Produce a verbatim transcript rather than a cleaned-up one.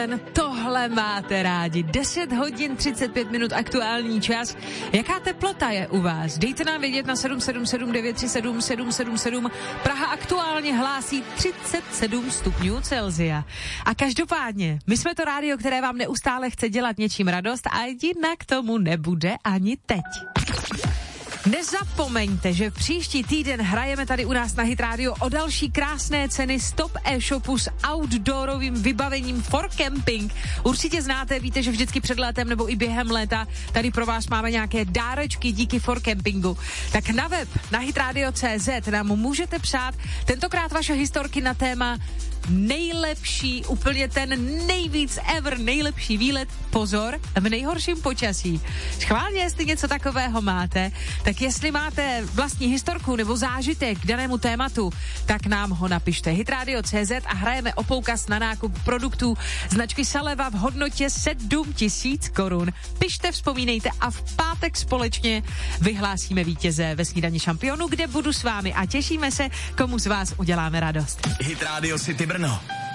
Tohle máte rádi. deset hodin třicet pět minut aktuální čas. Jaká teplota je u vás? Dejte nám vědět na sedm sedm sedm devět tři sedm sedm sedm sedm. Praha aktuálně hlásí třicet sedm stupňů Celsia. A každopádně, my jsme to rádio, které vám neustále chce dělat něčím radost a jinak tomu nebude ani teď. Nezapomeňte, že příští týden hrajeme tady u nás na Hit Radio o další krásné ceny Stop e-shopu s outdoorovým vybavením for camping. Určitě znáte, víte, že vždycky před létem nebo i během léta tady pro vás máme nějaké dárečky díky for campingu. Tak na web na hitradio tečka cé zet nám můžete psát tentokrát vaše historky na téma nejlepší, úplně ten nejvíc ever, nejlepší výlet, pozor, v nejhorším počasí. Schválně, jestli něco takového máte, tak jestli máte vlastní historku nebo zážitek k danému tématu, tak nám ho napište. hitradio tečka cé zet a hrajeme o poukaz na nákup produktů značky Saleva v hodnotě sedm tisíc korun. Pište, vzpomínejte a v pátek společně vyhlásíme vítěze ve snídani šampionu, kde budu s vámi a těšíme se, komu z vás uděláme radost. Hit Radio City Brno.